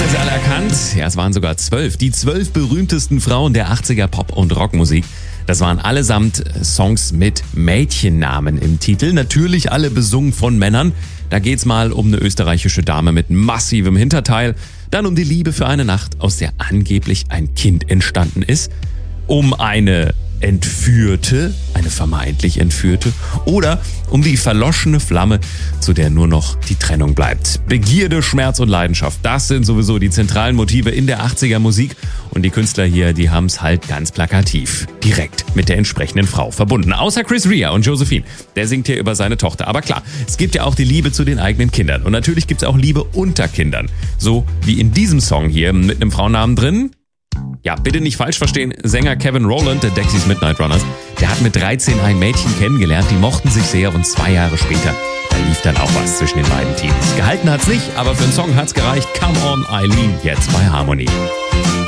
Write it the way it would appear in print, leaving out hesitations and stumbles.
es alle erkannt? Ja, es waren sogar 12. Die 12 berühmtesten Frauen der 80er Pop- und Rockmusik. Das waren allesamt Songs mit Mädchennamen im Titel. Natürlich alle besungen von Männern. Da geht's mal um eine österreichische Dame mit massivem Hinterteil. Dann um die Liebe für eine Nacht, aus der angeblich ein Kind entstanden ist. Um eine Entführte, eine vermeintlich Entführte, oder um die verloschene Flamme, zu der nur noch die Trennung bleibt. Begierde, Schmerz und Leidenschaft, das sind sowieso die zentralen Motive in der 80er Musik, und die Künstler hier, die haben's halt ganz plakativ direkt mit der entsprechenden Frau verbunden. Außer Chris Rea und Josephine, der singt hier über seine Tochter. Aber klar, es gibt ja auch die Liebe zu den eigenen Kindern, und natürlich gibt's auch Liebe unter Kindern. So wie in diesem Song hier mit einem Frauennamen drin. Ja, bitte nicht falsch verstehen, Sänger Kevin Rowland, der Dexys Midnight Runners, der hat mit 13 ein Mädchen kennengelernt, die mochten sich sehr, und 2 Jahre später, da lief dann auch was zwischen den beiden Teams. Gehalten hat's nicht, aber für den Song hat's gereicht. Come on, Eileen, jetzt bei Harmony.